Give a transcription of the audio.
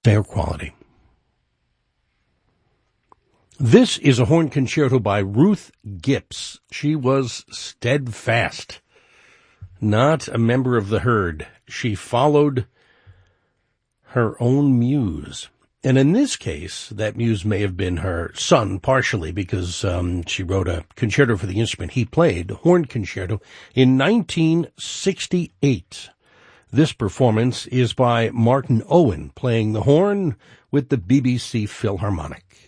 Air quality. This is a horn concerto by Ruth Gipps. She was steadfast, not a member of the herd. She followed her own muse. And in this case, that muse may have been her son, partially, because she wrote a concerto for the instrument he played, horn concerto, in 1968. This performance is by Martin Owen, playing the horn with the BBC Philharmonic.